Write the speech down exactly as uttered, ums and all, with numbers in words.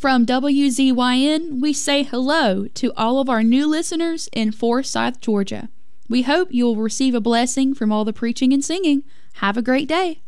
From W Z Y N, we say hello to all of our new listeners in Forsyth, Georgia. We hope you will receive a blessing from all the preaching and singing. Have a great day.